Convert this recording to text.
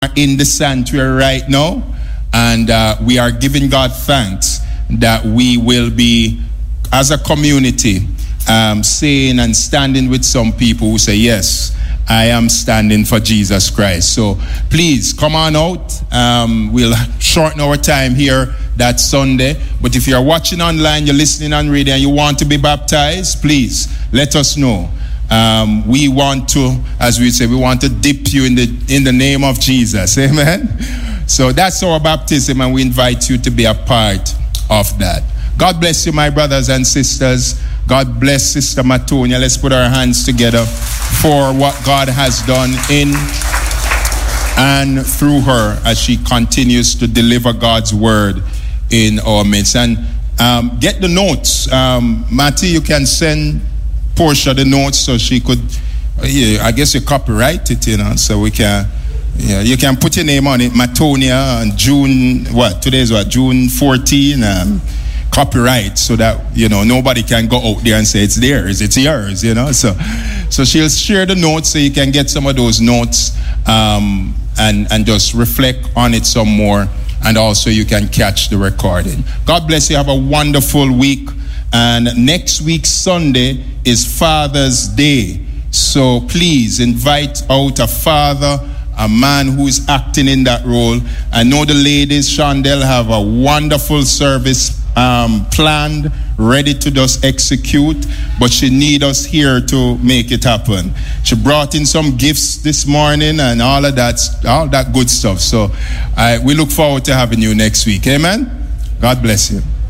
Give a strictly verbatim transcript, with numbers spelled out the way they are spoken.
in the sanctuary right now, and uh, we are giving God thanks that we will be, as a community, um, saying and standing with some people who say, yes, I am standing for Jesus Christ. So please come on out. Um, we'll shorten our time here that Sunday. But if you're watching online, you're listening on radio, and you want to be baptized, please let us know. Um, we want to, as we say, we want to dip you in the in the name of Jesus. Amen. So that's our baptism, and we invite you to be a part of that. God bless you, my brothers and sisters. God bless Sister Matonia. Let's put our hands together for what God has done in and through her as she continues to deliver God's word in our midst. And um, get the notes. Um, Matty, you can send Portia the notes so she could, uh, yeah, I guess you copyright it, you know, so we can, yeah, you can put your name on it, Matonia, and June, what, today's what, June fourteenth, um, copyright, so that, you know, nobody can go out there and say it's theirs, it's yours, you know, so so she'll share the notes so you can get some of those notes um, and, and just reflect on it some more, and also you can catch the recording. God bless you, have a wonderful week, and next week, Sunday, is Father's Day, so please invite out a father, a man who is acting in that role. I know the ladies, Shondell, have a wonderful service um, planned, ready to just execute, but she needs us here to make it happen. She brought in some gifts this morning and all of that, all that good stuff. So I, we look forward to having you next week. Amen? God bless you.